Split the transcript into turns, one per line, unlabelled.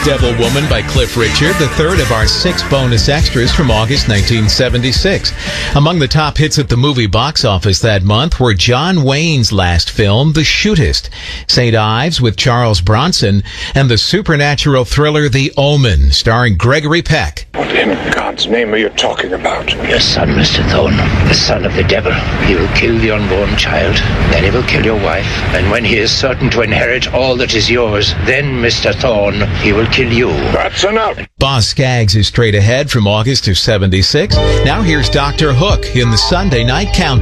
Devil Woman by Cliff Richard, the third of our 6 bonus extras from August 1976. Among the top hits at the movie box office that month were John Wayne's last film, The Shootist, St. Ives with Charles Bronson, and the supernatural thriller The Omen, starring Gregory Peck.
What in God's name are you talking about?
Your son, Mr. Thorne, the son of the devil. He will kill the unborn child, then he will kill your wife, and when he is certain to inherit all that is yours, then, Mr. Thorne, he will kill you.
That's enough.
Boz Scaggs is straight ahead from August of 76. Now here's Dr. Hook in the Sunday Night Countdown.